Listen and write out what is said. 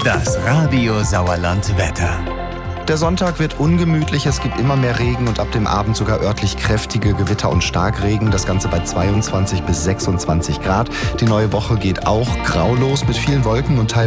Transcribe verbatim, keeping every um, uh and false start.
Das Radio Sauerland Wetter. Der Sonntag wird ungemütlich, es gibt immer mehr Regen und ab dem Abend sogar örtlich kräftige Gewitter und Starkregen. Das Ganze bei zweiundzwanzig bis sechsundzwanzig Grad. Die neue Woche geht auch grau los mit vielen Wolken und teilweise